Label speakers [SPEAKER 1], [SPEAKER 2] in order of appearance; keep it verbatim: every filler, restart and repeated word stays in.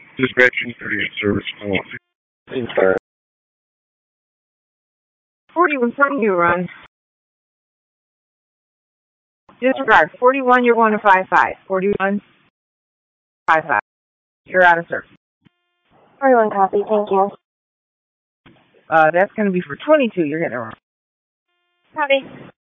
[SPEAKER 1] Dispatching thirty-eight service. Sorry.
[SPEAKER 2] forty-one from you, run. Disregard. forty-one, you're going to five five. forty-one, five five. You're out of service.
[SPEAKER 3] forty-one copy, thank you.
[SPEAKER 2] Uh, that's going to be for twenty-two. You're getting it wrong.
[SPEAKER 3] Copy.